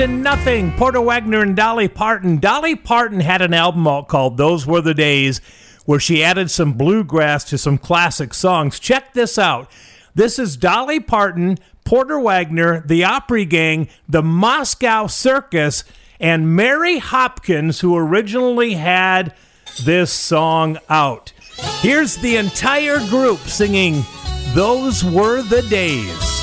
Nothing. Porter Wagner and Dolly Parton. Dolly Parton had an album out called Those Were the Days where she added some bluegrass to some classic songs. Check this out. This is Dolly Parton, Porter Wagner, the Opry Gang, the Moscow Circus, and Mary Hopkins, who originally had this song out. Here's the entire group singing Those Were the Days.